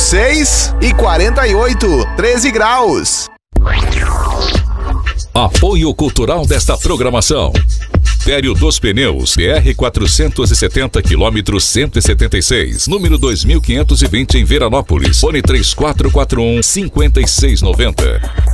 6h48, 13 graus. Apoio cultural desta programação. Império dos Pneus, BR 470 km 176, número 2520 em Veranópolis. Fone 3441 5690.